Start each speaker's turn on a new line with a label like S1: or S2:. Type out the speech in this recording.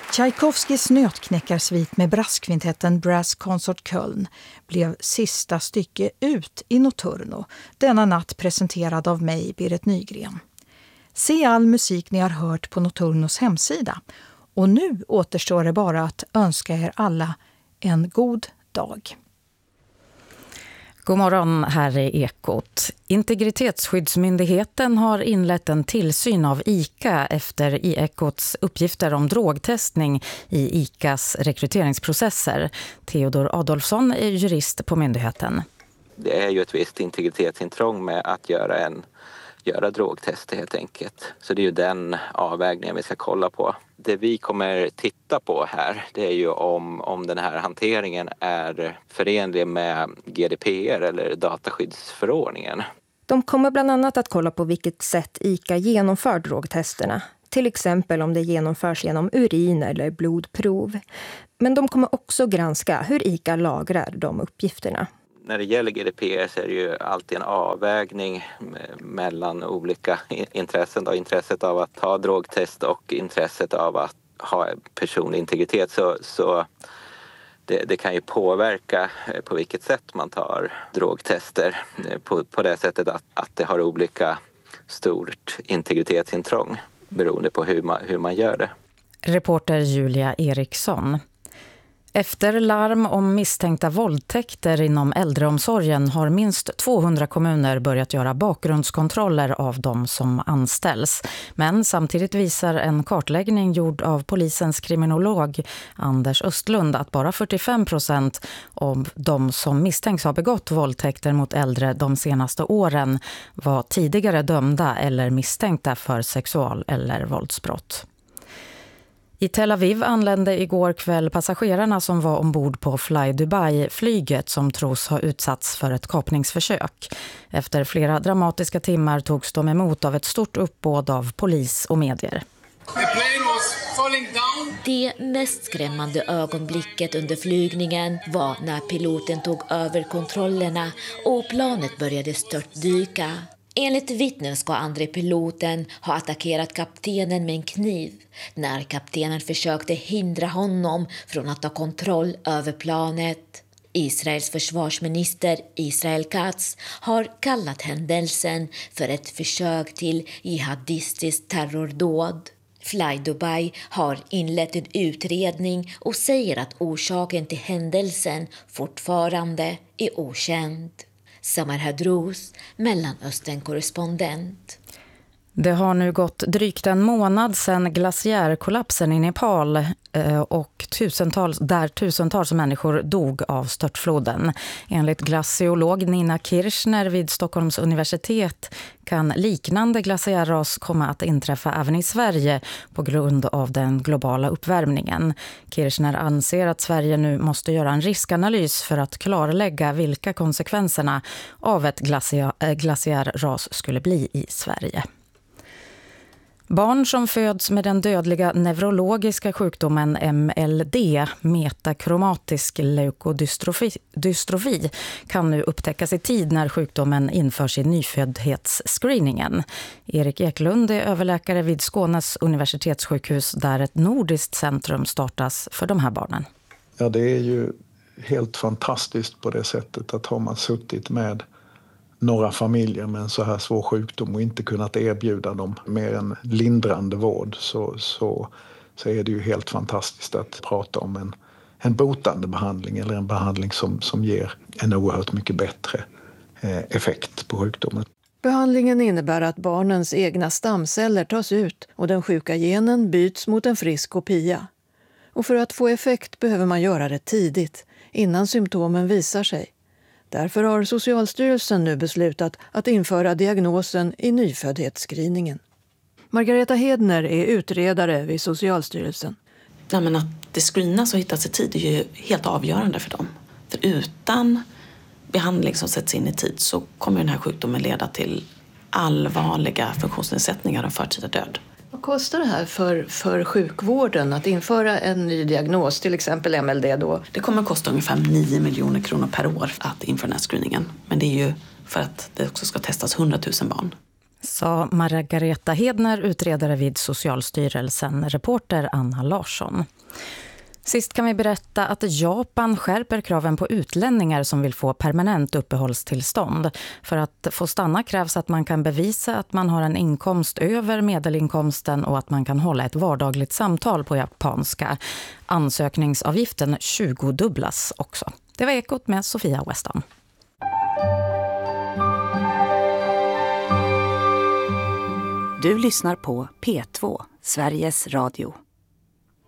S1: Tchaikovskys nötknäckarsvit med brasskvintetten Brass Consort Köln blev sista stycke ut i Notturno, denna natt presenterad av mig, Berit Nygren. Se all musik ni har hört på Notturnos hemsida. Och nu återstår det bara att önska er alla en god dag.
S2: God morgon, här är Ekot. Integritetsskyddsmyndigheten har inlett en tillsyn av ICA efter Ekots uppgifter om drogtestning i ICAs rekryteringsprocesser. Theodor Adolfsson är jurist på myndigheten.
S3: Det är ju ett visst integritetsintrång med att göra drogtester helt enkelt. Så det är ju den avvägningen vi ska kolla på. Det vi kommer titta på här, det är ju om den här hanteringen är förenlig med GDPR eller dataskyddsförordningen.
S4: De kommer bland annat att kolla på vilket sätt ICA genomför drogtesterna. Till exempel om det genomförs genom urin eller blodprov. Men de kommer också granska hur ICA lagrar de uppgifterna.
S3: När det gäller GDPR så är det ju alltid en avvägning mellan olika intressen. Intresset av att ha drogtest och intresset av att ha personlig integritet. Så det kan ju påverka på vilket sätt man tar drogtester. På det sättet att det har olika stort integritetsintrång beroende på hur man gör det.
S2: Reporter Julia Eriksson. Efter larm om misstänkta våldtäkter inom äldreomsorgen har minst 200 kommuner börjat göra bakgrundskontroller av de som anställs. Men samtidigt visar en kartläggning gjord av polisens kriminolog Anders Östlund att bara 45% av de som misstänks ha begått våldtäkter mot äldre de senaste åren var tidigare dömda eller misstänkta för sexual- eller våldsbrott. I Tel Aviv anlände igår kväll passagerarna som var ombord på Fly Dubai-flyget som tros ha utsatts för ett kapningsförsök. Efter flera dramatiska timmar togs de emot av ett stort uppbåd av polis och medier.
S5: Det mest skrämmande ögonblicket under flygningen var när piloten tog över kontrollerna och planet började störtdyka. Enligt vittnen ska andre piloten ha attackerat kaptenen med en kniv när kaptenen försökte hindra honom från att ta kontroll över planet. Israels försvarsminister Israel Katz har kallat händelsen för ett försök till jihadistiskt terrordåd. Fly Dubai har inlett en utredning och säger att orsaken till händelsen fortfarande är okänd. Samar Hadrous, Mellanöstern-korrespondent.
S2: Det har nu gått drygt en månad sedan glaciärkollapsen i Nepal och tusentals människor dog av störtfloden. Enligt glaciolog Nina Kirchner vid Stockholms universitet kan liknande glaciärras komma att inträffa även i Sverige på grund av den globala uppvärmningen. Kirchner anser att Sverige nu måste göra en riskanalys för att klarlägga vilka konsekvenserna av ett glaciärras skulle bli i Sverige. Barn som föds med den dödliga neurologiska sjukdomen MLD, metakromatisk leukodystrofi, kan nu upptäckas i tid när sjukdomen införs i nyföddhetsscreeningen. Erik Eklund är överläkare vid Skånes universitetssjukhus där ett nordiskt centrum startas för de här barnen.
S6: Ja, det är ju helt fantastiskt på det sättet att har man suttit med några familjer med en så här svår sjukdom och inte kunnat erbjuda dem mer än lindrande vård så är det ju helt fantastiskt att prata om en botande behandling eller en behandling som ger en oerhört mycket bättre effekt på sjukdomen.
S7: Behandlingen innebär att barnens egna stamceller tas ut och den sjuka genen byts mot en frisk kopia. Och för att få effekt behöver man göra det tidigt, innan symptomen visar sig. Därför har Socialstyrelsen nu beslutat att införa diagnosen i nyföddhetsscreeningen. Margareta Hedner är utredare vid Socialstyrelsen.
S8: Ja, men att det screenas och hittas i tid är ju helt avgörande för dem. För utan behandling som sätts in i tid så kommer den här sjukdomen leda till allvarliga funktionsnedsättningar och förtida död.
S7: Vad kostar det här för sjukvården att införa en ny diagnos, till exempel MLD då?
S8: Det kommer att kosta ungefär 9 miljoner kronor per år att införa den här screeningen. Men det är ju för att det också ska testas 100 000 barn.
S2: Sa Margareta Hedner, utredare vid Socialstyrelsen, reporter Anna Larsson. Sist kan vi berätta att Japan skärper kraven på utlänningar som vill få permanent uppehållstillstånd. För att få stanna krävs att man kan bevisa att man har en inkomst över medelinkomsten och att man kan hålla ett vardagligt samtal på japanska. Ansökningsavgiften 20-dubblas också. Det var Ekot med Sofia Weston.
S9: Du lyssnar på P2, Sveriges Radio.